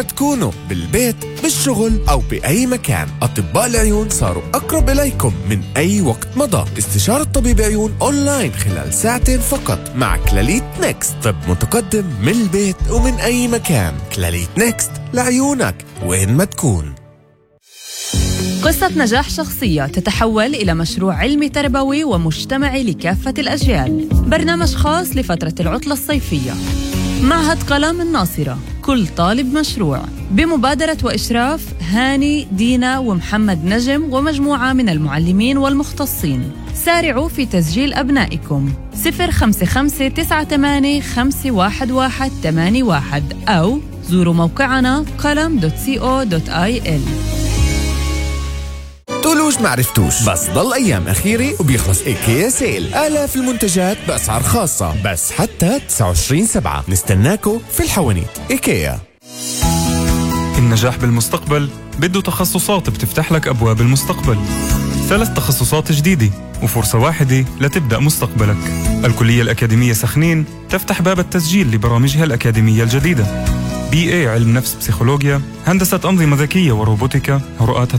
تكونوا بالبيت، بالشغل أو بأي مكان، أطباء العيون صاروا أقرب إليكم من أي وقت مضى. استشارة طبيب عيون أونلاين خلال ساعتين فقط مع كلاليت نيكست. طب متقدم من البيت ومن أي مكان. كلاليت نيكست لعيونك وين ما تكون. قصة نجاح شخصية تتحول إلى مشروع علمي تربوي ومجتمعي لكافة الأجيال. برنامج خاص لفترة العطلة الصيفية. معهد قلم الناصرة، كل طالب مشروع، بمبادرة وإشراف هاني، دينا ومحمد نجم ومجموعة من المعلمين والمختصين. سارعوا في تسجيل أبنائكم 055-98-511-81 أو زوروا موقعنا قلم.co.il. تقولوش معرفتوش، بس ضل أيام أخيرة وبيخلص إيكيا سيل. آلاف المنتجات بأسعار خاصة بس حتى 29/7. نستناكو في الحوانيت. إيكيا. النجاح بالمستقبل بده تخصصات بتفتح لك أبواب المستقبل. 3 تخصصات جديدة وفرصة واحدة لتبدأ مستقبلك. الكلية الأكاديمية سخنين تفتح باب التسجيل لبرامجها الأكاديمية الجديدة. BA علم نفس بسيكولوجيا، هندسة أنظمة ذكية وروبوتيكا، رؤات